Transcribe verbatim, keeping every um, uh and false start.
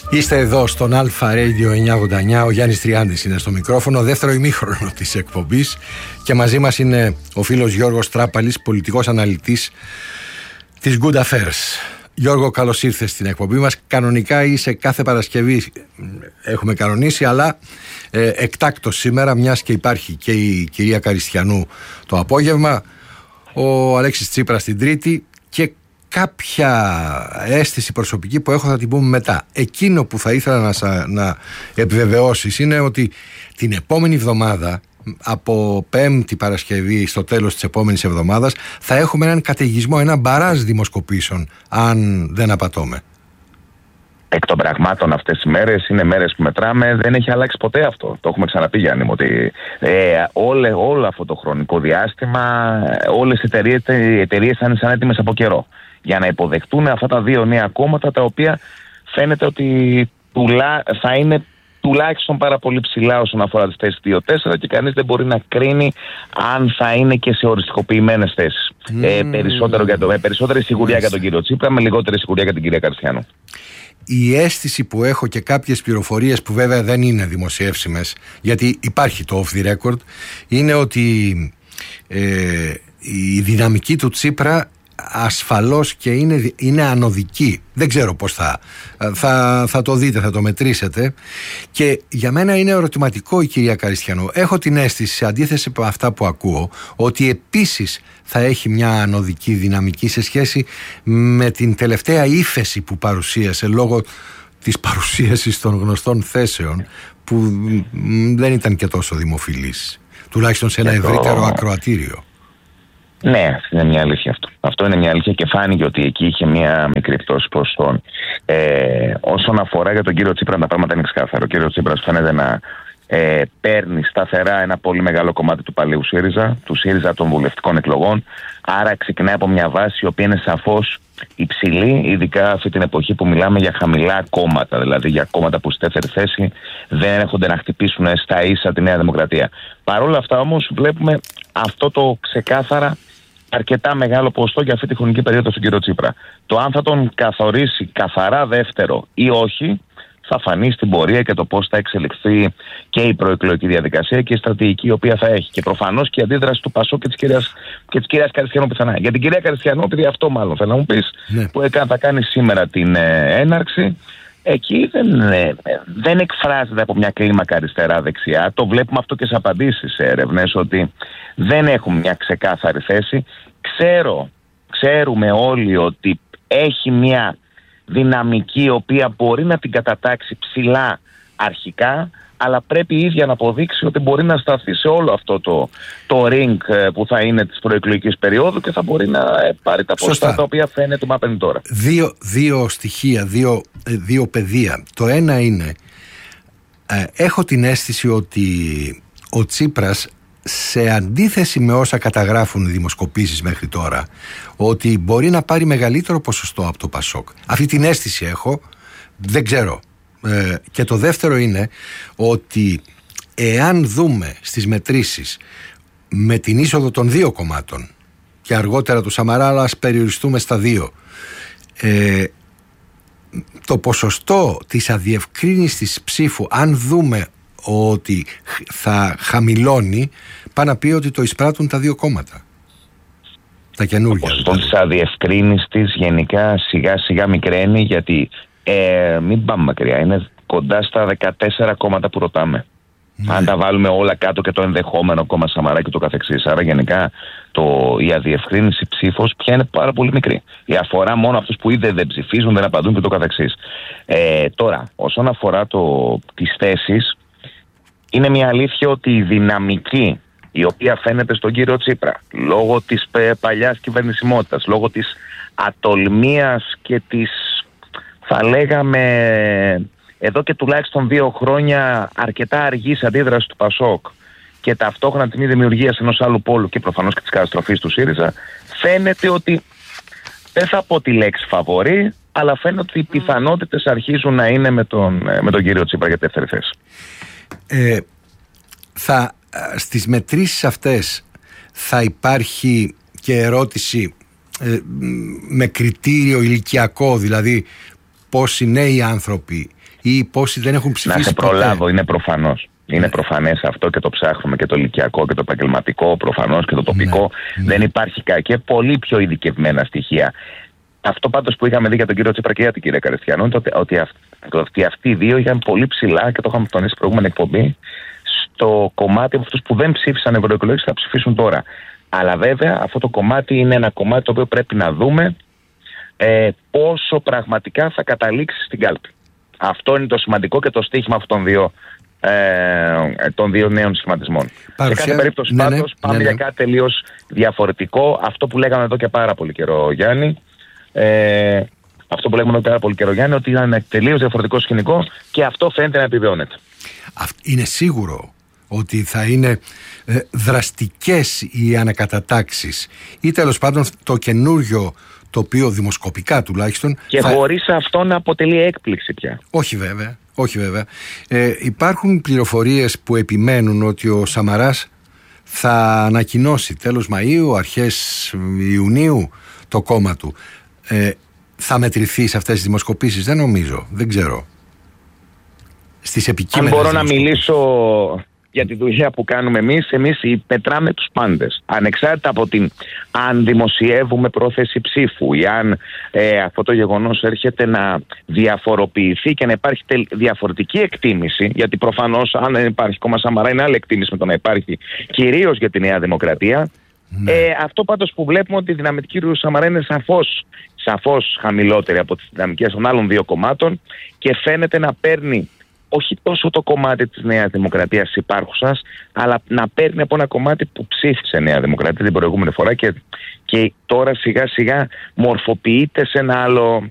Είστε εδώ στον Αλφα Radio εννιακόσια ογδόντα εννιά. Ο Γιάννης Τριάντης είναι στο μικρόφωνο, δεύτερο ημίχρονο της εκπομπής, και μαζί μας είναι ο φίλος Γιώργος Τράπαλης, πολιτικός αναλυτής της Good Affairs. Γιώργο, καλώς ήρθες στην εκπομπή μας. Κανονικά είσαι κάθε Παρασκευή, έχουμε κανονίσει, αλλά ε, εκτάκτως σήμερα, μιας και υπάρχει και η κυρία Καριστιανού το απόγευμα, ο Αλέξης Τσίπρας την Τρίτη, και κάποια αίσθηση προσωπική που έχω θα την πούμε μετά. Εκείνο που θα ήθελα να, σα, να επιβεβαιώσεις είναι ότι την επόμενη εβδομάδα, από Πέμπτη Παρασκευή στο τέλος της επόμενης εβδομάδας, θα έχουμε έναν καταιγισμό, ένα μπαράζ δημοσκοπήσεων, αν δεν απατώμε. Εκ των πραγμάτων αυτές οι μέρες είναι μέρες που μετράμε, δεν έχει αλλάξει ποτέ αυτό. Το έχουμε ξαναπεί, Γιάννη μου, ότι ε, όλο, όλο αυτό το χρονικό διάστημα όλες οι εταιρείες, οι εταιρείες θα είναι σαν έτοιμες από καιρό για να υποδεχτούν αυτά τα δύο νέα κόμματα, τα οποία φαίνεται ότι τουλά, θα είναι τουλάχιστον πάρα πολύ ψηλά όσον αφορά τις θέσεις δύο τέσσερα, και κανείς δεν μπορεί να κρίνει αν θα είναι και σε οριστικοποιημένες θέσεις. Mm. Ε, περισσότερο για το, με περισσότερη σιγουριά mm. για τον κύριο Τσίπρα, με λιγότερη σιγουριά για την κυρία Καριστιανού. Η αίσθηση που έχω, και κάποιες πληροφορίες που βέβαια δεν είναι δημοσιεύσιμες, γιατί υπάρχει το off the record, είναι ότι ε, η δυναμική του Τσίπρα ασφαλώς και είναι, είναι ανωδική. Δεν ξέρω πώς θα, θα θα το δείτε, θα το μετρήσετε, και για μένα είναι ερωτηματικό η κυρία Καριστιανού. Έχω την αίσθηση, σε αντίθεση με αυτά που ακούω, ότι επίσης θα έχει μια ανωδική δυναμική σε σχέση με την τελευταία ύφεση που παρουσίασε λόγω της παρουσίασης των γνωστών θέσεων, που δεν ήταν και τόσο δημοφιλής, τουλάχιστον σε ένα ευρύτερο ακροατήριο. Ναι, είναι μια αλήθεια αυτό. Αυτό είναι μια αλήθεια, και φάνηκε ότι εκεί είχε μια μικρή πτώση ποσοστών. Ε, όσον αφορά για τον κύριο Τσίπρα, τα πράγματα είναι ξεκάθαρο. Ο κύριος Τσίπρας φαίνεται να ε, παίρνει σταθερά ένα πολύ μεγάλο κομμάτι του παλαιού ΣΥΡΙΖΑ, του ΣΥΡΙΖΑ των βουλευτικών εκλογών. Άρα ξεκινάει από μια βάση η οποία είναι σαφώς υψηλή, ειδικά αυτή την εποχή που μιλάμε για χαμηλά κόμματα, δηλαδή για κόμματα που στη δεύτερη θέση δεν έρχονται να χτυπήσουν στα ίσα τη Νέα Δημοκρατία. Παρ' όλα αυτά όμως βλέπουμε αυτό το ξεκάθαρα αρκετά μεγάλο ποσοστό για αυτή τη χρονική περίοδο στον κύριο Τσίπρα. Το αν θα τον καθορίσει καθαρά δεύτερο ή όχι θα φανεί στην πορεία, και το πώς θα εξελιχθεί και η προεκλογική διαδικασία και η στρατηγική η οποία θα έχει. Και προφανώς και η αντίδραση του Πασόκ και της κυρίας, και της κυρίας Καριστιανού πιθανά. Για την κυρία Καριστιανού, επειδή αυτό μάλλον θέλω να μου πεις, ναι, που θα κάνει σήμερα την ε, έναρξη, εκεί δεν, ε, δεν εκφράζεται από μια κλίμακα αριστερά-δεξιά. Το βλέπουμε αυτό και σε απαντήσεις σε έρευνες, ότι δεν έχουν μια ξεκάθαρη θέση. Ξέρω, ξέρουμε όλοι ότι έχει μια δυναμική η οποία μπορεί να την κατατάξει ψηλά αρχικά, αλλά πρέπει η ίδια να αποδείξει ότι μπορεί να σταθεί σε όλο αυτό το, το ring που θα είναι της προεκλογικής περίοδου, και θα μπορεί να πάρει τα ποσοστά τα οποία φαίνεται μα παίρνει τώρα. Δύο, δύο στοιχεία, δύο, δύο πεδία. Το ένα είναι, ε, έχω την αίσθηση ότι ο Τσίπρας, σε αντίθεση με όσα καταγράφουν οι δημοσκοπήσεις μέχρι τώρα, ότι μπορεί να πάρει μεγαλύτερο ποσοστό από το Πασόκ. Αυτή την αίσθηση έχω, δεν ξέρω. Ε, και το δεύτερο είναι ότι εάν δούμε στις μετρήσεις με την είσοδο των δύο κομμάτων και αργότερα του Σαμαρά, αλλά ας περιοριστούμε στα δύο, ε, το ποσοστό της αδιευκρίνιστης ψήφου, αν δούμε ότι θα χαμηλώνει, πάει να πει ότι το εισπράττουν τα δύο κόμματα, τα καινούργια. Το ποσοστό της αδιευκρίνιστης γενικά σιγά σιγά μικραίνει, γιατί ε, μην πάμε μακριά, είναι κοντά στα δεκατέσσερα κόμματα που ρωτάμε. Ναι. Αν τα βάλουμε όλα κάτω και το ενδεχόμενο κόμμα Σαμαρά και το καθεξής. Άρα γενικά το, η αδιευκρίνηση ψήφος πια είναι πάρα πολύ μικρή. Η αφορά μόνο αυτούς που ήδη δεν ψηφίζουν, δεν απαντούν και το καθεξής. Ε, τώρα, όσον αφορά το, τις θέσεις, είναι μια αλήθεια ότι η δυναμική η οποία φαίνεται στον κύριο Τσίπρα, λόγω της παλιάς κυβερνησιμότητας, λόγω της ατολμίας και της, θα λέγαμε, εδώ και τουλάχιστον δύο χρόνια αρκετά αργής αντίδραση του Πασόκ, και ταυτόχρονα την δημιουργία ενός άλλου πόλου και προφανώς και της καταστροφής του ΣΥΡΙΖΑ, φαίνεται ότι, δεν θα πω τη λέξη φαβορί, αλλά φαίνεται ότι οι πιθανότητες αρχίζουν να είναι με τον, με τον κύριο Τσίπρα για δεύτερη θέση. Ε, θα, στις μετρήσεις αυτές θα υπάρχει και ερώτηση ε, με κριτήριο ηλικιακό, δηλαδή πόσοι νέοι άνθρωποι ή πόσοι δεν έχουν ψηφίσει. Να σε ποτέ. προλάβω, είναι προφανώς. Είναι ναι. προφανές αυτό και το ψάχνουμε και το ηλικιακό και το επαγγελματικό, προφανώς και το τοπικό. Ναι. Δεν υπάρχει κα... και πολύ πιο ειδικευμένα στοιχεία. Αυτό πάντως που είχαμε δει για τον κύριο Τσίπρα και για την κυρία Καριστιανού, ότι, ότι, αυ... ότι αυτοί οι δύο είχαν πολύ ψηλά, και το είχαμε τονίσει στην προηγούμενη εκπομπή, στο κομμάτι από αυτούς που δεν ψήφισαν ευρωεκλογές θα ψηφίσουν τώρα. Αλλά βέβαια αυτό το κομμάτι είναι ένα κομμάτι το οποίο πρέπει να δούμε ε, πόσο πραγματικά θα καταλήξει στην κάλπη. Αυτό είναι το σημαντικό και το στίχημα αυτών των δύο, ε, των δύο νέων σχηματισμών. Παρουσία... Σε κάθε περίπτωση ναι, πάντως ναι, πάμε ναι, ναι. για κάτι τελείως διαφορετικό. Αυτό που λέγαμε εδώ και πάρα πολύ καιρό, Γιάννη, ε, αυτό που λέγαμε εδώ και πάρα πολύ καιρό, Γιάννη, ότι είναι ένα τελείως διαφορετικό σκηνικό και αυτό φαίνεται να επιβεβαιώνεται. Είναι σίγουρο ότι θα είναι ε, δραστικές οι ανακατατάξεις ή τέλος πάντων το καινούριο το οποίο δημοσκοπικά τουλάχιστον και θα... χωρίς αυτό να αποτελεί έκπληξη πια. Όχι βέβαια, όχι βέβαια. Ε, υπάρχουν πληροφορίες που επιμένουν ότι ο Σαμαράς θα ανακοινώσει τέλος Μαΐου, αρχές Ιουνίου το κόμμα του. Ε, θα μετρηθεί σε αυτές τις δημοσκοπήσεις? Δεν νομίζω, δεν ξέρω. Στις επικείμενες αν μπορώ να μιλήσω για τη δουλειά που κάνουμε εμείς, εμείς πετράμε τους πάντες. Ανεξάρτητα από την αν δημοσιεύουμε πρόθεση ψήφου ή αν ε, αυτό το γεγονός έρχεται να διαφοροποιηθεί και να υπάρχει διαφορετική εκτίμηση, γιατί προφανώς αν δεν υπάρχει κόμμα Σαμαρά είναι άλλη εκτίμηση με το να υπάρχει κυρίως για τη Νέα Δημοκρατία. Ναι. Ε, αυτό πάντως που βλέπουμε ότι η δυναμική του Σαμαρά είναι σαφώς, σαφώς χαμηλότερη από τις δυναμικές των άλλων δύο κομμάτων και φαίνεται να παίρνει όχι τόσο το κομμάτι της Νέας Δημοκρατίας υπάρχουσας, αλλά να παίρνει από ένα κομμάτι που ψήφισε Νέα Δημοκρατία την προηγούμενη φορά και, και τώρα σιγά σιγά μορφοποιείται σε ένα άλλο,